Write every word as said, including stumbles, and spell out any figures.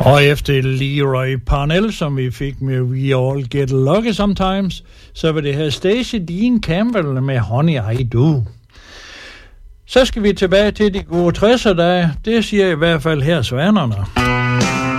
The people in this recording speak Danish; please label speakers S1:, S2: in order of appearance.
S1: Og efter Leroy Parnell, som vi fik med We All Get Lucky Sometimes, så var det her Stacey Dean Campbell med Honey I Do. Så skal vi tilbage til de gode tresser dage. Det siger i hvert fald her Svanerne.